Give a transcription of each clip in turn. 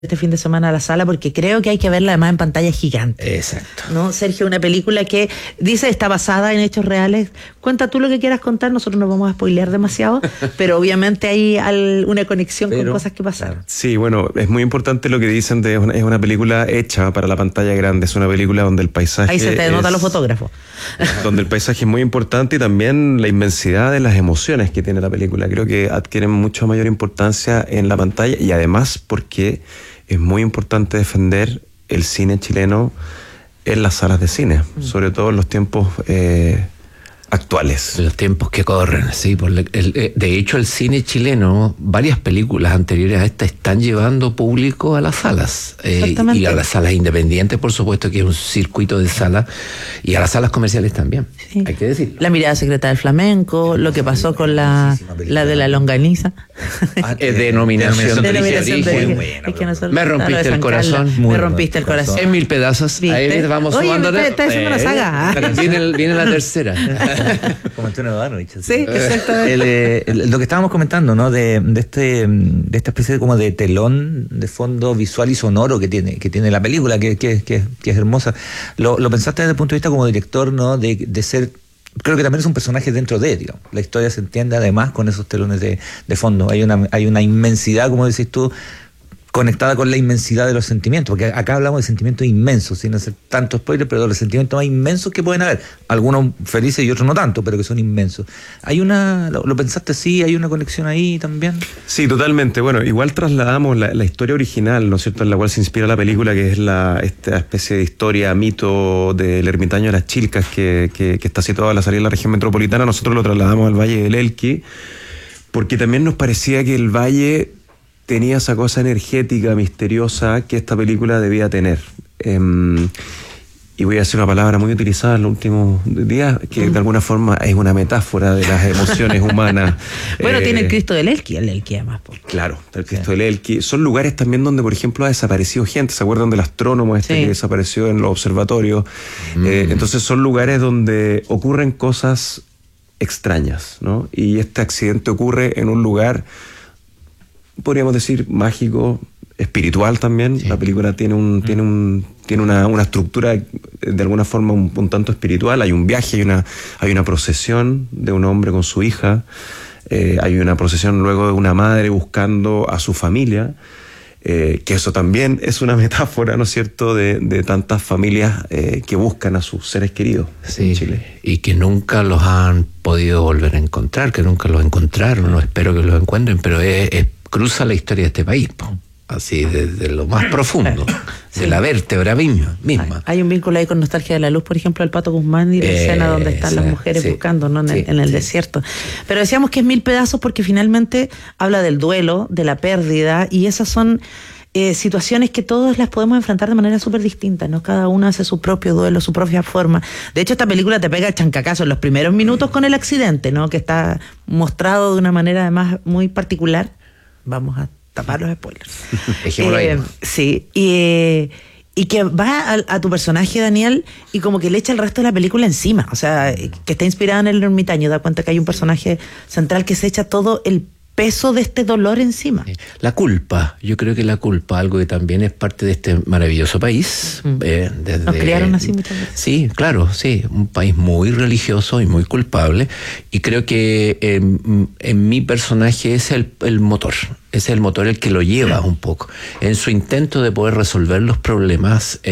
este fin de semana a la sala porque creo que hay que verla además en pantalla gigante. Exacto. ¿No, Sergio? Una película que dice está basada en hechos reales. Cuenta tú lo que quieras contar, nosotros no vamos a spoilear demasiado, pero obviamente hay una conexión con cosas que pasaron. Sí, bueno, es muy importante lo que dicen de es una película hecha para la pantalla grande, es una película donde el paisaje... Ahí se te notan los fotógrafos. Donde el paisaje es muy importante y también la inmensidad de las emociones que tiene la película. Creo que adquieren mucha mayor importancia en la pantalla y además porque es muy importante defender el cine chileno en las salas de cine, sobre todo en los tiempos actuales. Los tiempos que corren, sí. De hecho, el cine chileno, varias películas anteriores a esta están llevando público a las salas. Y a las salas independientes, por supuesto, que es un circuito de salas, y a las salas comerciales también, sí. Hay que decirlo. La mirada secreta del flamenco, lo que pasó con la de la longaniza. Denominación de origen. Me rompiste el corazón. Me rompiste el corazón. En 1000 pedazos. ¿Viste? Ahí vamos sumando. Oye, está haciendo una saga. Viene la tercera. Como Antonio Ivanovich. Sí, exactamente. Lo que estábamos comentando, ¿no? De esta especie de como de telón de fondo visual y sonoro que tiene la película, que es hermosa. Lo pensaste desde el punto de vista como director, ¿no? De ser... Creo que también es un personaje dentro de, digamos. La historia se entiende además con esos telones de fondo. Hay una inmensidad, como decís tú, conectada con la inmensidad de los sentimientos, porque acá hablamos de sentimientos inmensos, sin hacer tanto spoiler, pero de los sentimientos más inmensos que pueden haber, algunos felices y otros no tanto, pero que son inmensos. ¿Lo pensaste así? ¿Hay una conexión ahí también? Sí, totalmente. Bueno, igual trasladamos la historia original, ¿no es cierto?, en la cual se inspira la película, que es esta especie de historia, mito del ermitaño de las Chilcas, que está situado a la salida de la región metropolitana. Nosotros lo trasladamos al Valle del Elqui, porque también nos parecía que el valle tenía esa cosa energética, misteriosa, que esta película debía tener. Y voy a decir una palabra muy utilizada en los últimos días, que de alguna forma es una metáfora de las emociones humanas. Bueno, tiene el Cristo del Elqui, además. Claro, el Cristo del Elqui. Son lugares también donde, por ejemplo, ha desaparecido gente. ¿Se acuerdan del astrónomo que desapareció en los observatorios? Entonces son lugares donde ocurren cosas extrañas, ¿no? Y este accidente ocurre en un lugar, podríamos decir, mágico, espiritual también. Sí. La película tiene una estructura de alguna forma un tanto espiritual. Hay un viaje, hay una procesión de un hombre con su hija, hay una procesión luego de una madre buscando a su familia, que eso también es una metáfora, ¿no es cierto?, de tantas familias que buscan a sus seres queridos en Chile. Y que nunca los han podido volver a encontrar, que nunca los encontraron, no espero que los encuentren, pero cruza la historia de este país, así desde lo más profundo, de la vértebra misma. Hay un vínculo ahí con Nostalgia de la Luz, por ejemplo, el Pato Guzmán y la escena donde están las mujeres buscando, ¿no? en el desierto. Pero decíamos que es 1000 pedazos porque finalmente habla del duelo, de la pérdida, y esas son situaciones que todos las podemos enfrentar de manera súper distinta, ¿no? Cada uno hace su propio duelo, su propia forma. De hecho, esta película te pega el chancacazo en los primeros minutos con el accidente, ¿no? Que está mostrado de una manera además muy particular. Vamos a tapar los spoilers. Sí, y que va a tu personaje, Daniel, y como que le echa el resto de la película encima. O sea, que está inspirada en el ermitaño. Da cuenta que hay un personaje central que se echa todo el peso de este dolor encima. La culpa, yo creo que la culpa, algo que también es parte de este maravilloso país. Nos criaron así muchas veces. Sí, claro, sí, un país muy religioso y muy culpable, y creo que en mi personaje es el motor. Es el motor el que lo lleva un poco. En su intento de poder resolver los problemas,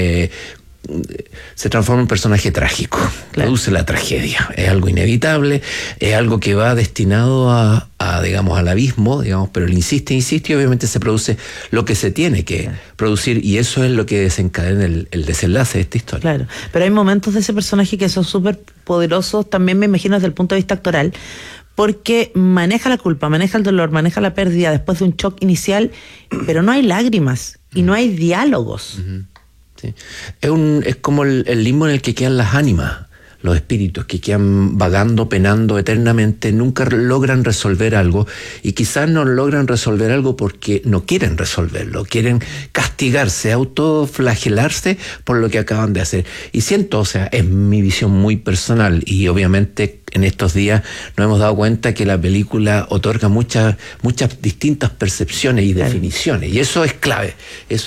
se transforma en un personaje trágico. Claro. Produce la tragedia. Es algo inevitable, es algo que va destinado digamos, al abismo, digamos, pero él insiste, y obviamente se produce lo que se tiene que producir, y eso es lo que desencadena el desenlace de esta historia. Claro, pero hay momentos de ese personaje que son súper poderosos, también me imagino desde el punto de vista actoral, porque maneja la culpa, maneja el dolor, maneja la pérdida después de un shock inicial, pero no hay lágrimas y no hay diálogos. Sí. Es como el limbo en el que quedan las ánimas. los espíritus que quedan vagando, penando eternamente, nunca logran resolver algo, y quizás no logran resolver algo porque no quieren resolverlo, quieren castigarse, autoflagelarse por lo que acaban de hacer. Y siento, o sea, es mi visión muy personal, y obviamente en estos días nos hemos dado cuenta que la película otorga muchas distintas percepciones y definiciones, y eso es clave. Eso